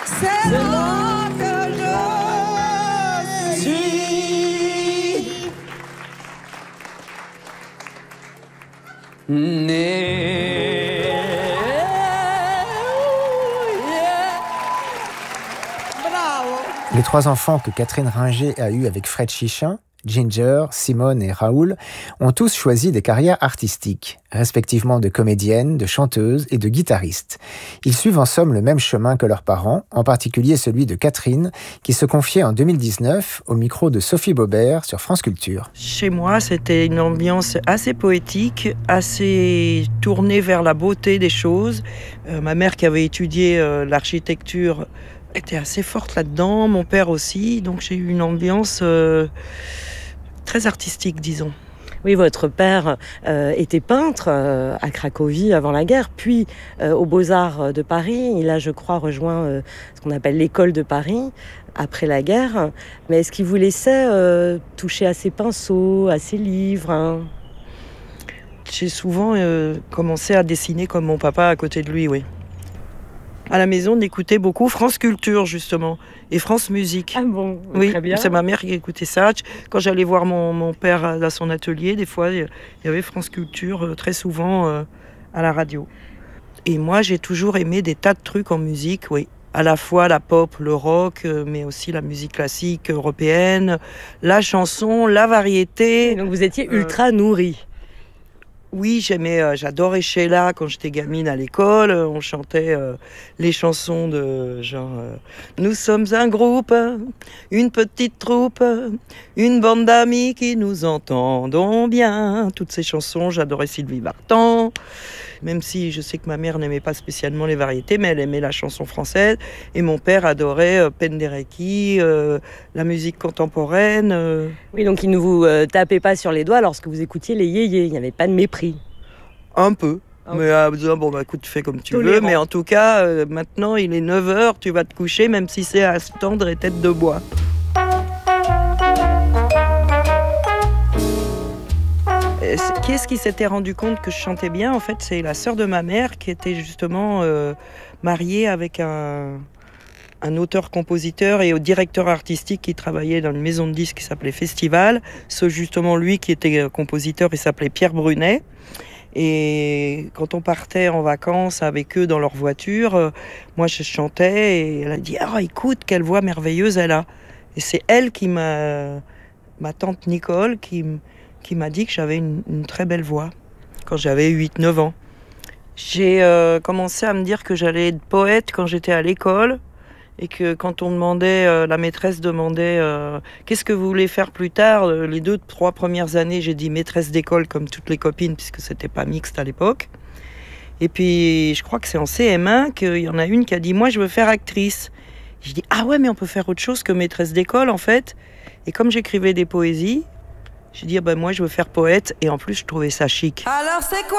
c'est là que je suis né. Bravo. Les 3 enfants que Catherine Ringer a eus avec Fred Chichin, Ginger, Simone et Raoul, ont tous choisi des carrières artistiques, respectivement de comédienne, de chanteuse et de guitariste. Ils suivent en somme le même chemin que leurs parents, en particulier celui de Catherine, qui se confiait en 2019 au micro de Sophie Baubert sur France Culture. Chez moi, c'était une ambiance assez poétique, assez tournée vers la beauté des choses. Ma mère qui avait étudié l'architecture était assez forte là-dedans, mon père aussi, donc j'ai eu une ambiance très artistique, disons. Oui, votre père était peintre à Cracovie avant la guerre, puis aux Beaux-Arts de Paris. Il a, je crois, rejoint ce qu'on appelle l'école de Paris après la guerre. Mais est-ce qu'il vous laissait toucher à ses pinceaux, à ses livres, hein ? J'ai souvent commencé à dessiner comme mon papa à côté de lui, oui. À la maison, on écoutait beaucoup France Culture, justement, et France Musique. Ah bon, oui, très bien. C'est ma mère qui écoutait ça. Quand j'allais voir mon père à son atelier, des fois, il y avait France Culture très souvent à la radio. Et moi, j'ai toujours aimé des tas de trucs en musique, oui. À la fois la pop, le rock, mais aussi la musique classique européenne, la chanson, la variété. Et donc vous étiez ultra nourrie. Oui, j'adorais Sheila quand j'étais gamine à l'école. On chantait les chansons de genre nous sommes un groupe, une petite troupe, une bande d'amis qui nous entendons bien. Toutes ces chansons, j'adorais Sylvie Vartan. Même si je sais que ma mère n'aimait pas spécialement les variétés, mais elle aimait la chanson française. Et mon père adorait Penderecki, la musique contemporaine. Oui, donc il ne vous tapait pas sur les doigts lorsque vous écoutiez les yéyés. Il n'y avait pas de mépris. Un peu. Mais bon, écoute, fais comme tu veux. Mais en tout cas, maintenant, il est 9h, tu vas te coucher, même si c'est à se tendre et tête de bois. Qui est-ce qui s'était rendu compte que je chantais bien ? En fait, c'est la sœur de ma mère qui était justement mariée avec un auteur-compositeur et au directeur artistique qui travaillait dans une maison de disques qui s'appelait Festival. C'est justement lui qui était compositeur, il s'appelait Pierre Brunet. Et quand on partait en vacances avec eux dans leur voiture, moi je chantais et elle a dit « Ah, écoute, quelle voix merveilleuse elle a !» Et c'est elle qui ma tante Nicole, qui m'a dit que j'avais une très belle voix quand j'avais 8-9 ans. J'ai commencé à me dire que j'allais être poète quand j'étais à l'école et que quand on demandait, la maîtresse demandait qu'est-ce que vous voulez faire plus tard, les 2-3 premières années, j'ai dit maîtresse d'école comme toutes les copines puisque c'était pas mixte à l'époque. Et puis je crois que c'est en CM1 qu'il y en a une qui a dit moi je veux faire actrice. J'ai dit ah ouais mais on peut faire autre chose que maîtresse d'école en fait. Et comme j'écrivais des poésies, j'ai dit moi je veux faire poète et en plus je trouvais ça chic. Alors c'est quoi